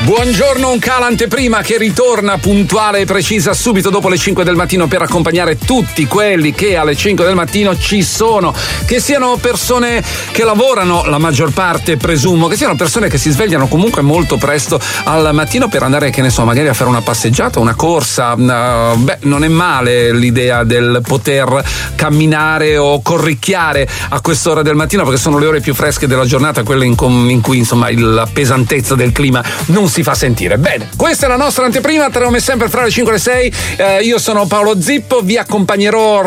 Buongiorno, un cala anteprima che ritorna puntuale e precisa subito dopo le 5 del mattino per accompagnare tutti quelli che alle 5 del mattino ci sono, che siano persone che lavorano, la maggior parte presumo, che siano persone che si svegliano comunque molto presto al mattino per andare, che ne so, magari a fare una passeggiata, una corsa. Non è male l'idea del poter camminare o corricchiare a quest'ora del mattino, perché sono le ore più fresche della giornata, quelle in cui insomma la pesantezza del clima non si fa sentire. Bene, questa è la nostra anteprima, come sempre fra le 5 e le 6. Io sono Paolo Zippo, vi accompagnerò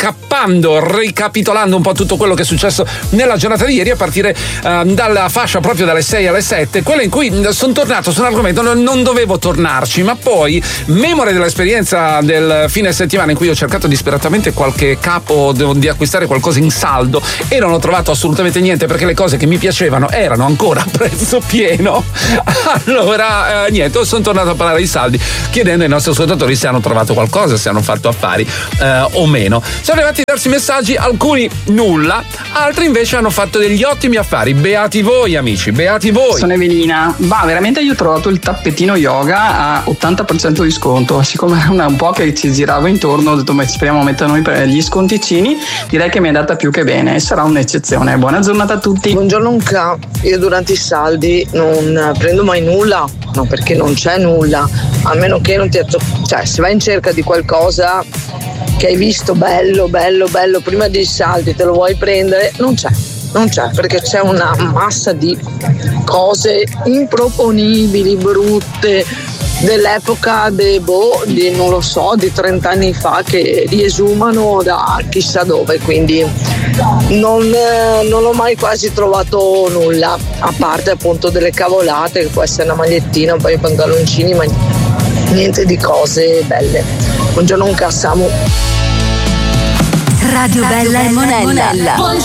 ricapitolando un po' tutto quello che è successo nella giornata di ieri, a partire dalla fascia proprio dalle 6 alle 7, quella in cui sono tornato su un argomento, non dovevo tornarci, ma poi, memore dell'esperienza del fine settimana in cui ho cercato disperatamente qualche capo di acquistare qualcosa in saldo e non ho trovato assolutamente niente, perché le cose che mi piacevano erano ancora a prezzo pieno. Allora niente, sono tornato a parlare di saldi, chiedendo ai nostri ascoltatori se hanno trovato qualcosa, se hanno fatto affari o meno. Sono arrivati diversi messaggi, alcuni nulla, altri invece hanno fatto degli ottimi affari. Beati voi amici, beati voi. Sono Evelina. Veramente io ho trovato il tappetino yoga a 80% di sconto, siccome era un po' che ci giravo intorno, ho detto ma speriamo metta noi per gli sconticini, direi che mi è andata più che bene e sarà un'eccezione. Buona giornata a tutti. Buongiorno Unca, io durante i saldi non prendo mai nulla, no, perché non c'è nulla, a meno che non ti cioè se vai in cerca di qualcosa che hai visto bello prima dei saldi, te lo vuoi prendere, non c'è, perché c'è una massa di cose improponibili, brutte, dell'epoca di non lo so, di 30 anni fa, che riesumano da chissà dove, quindi non ho mai quasi trovato nulla, a parte appunto delle cavolate, che può essere una magliettina, un paio di pantaloncini, ma niente di cose belle. Buongiorno, un Samu. Radio Bella e Monella.